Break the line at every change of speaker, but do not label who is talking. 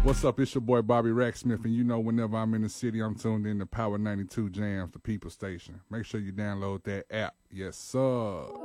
What's up? It's your boy Bobby Racksmith, and you know whenever I'm in the city, I'm tuned in to Power 92 Jams, the People Station. Make sure you download that app. Yes, sir.